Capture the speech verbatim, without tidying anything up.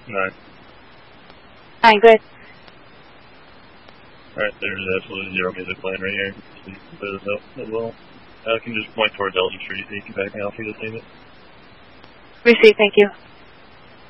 Nine. Nine, good. Alright, there's absolutely zero music playing right here. So you can play this out as well. Uh, can you just point towards Elgin Street so you can back me off for this statement? Receive, thank you.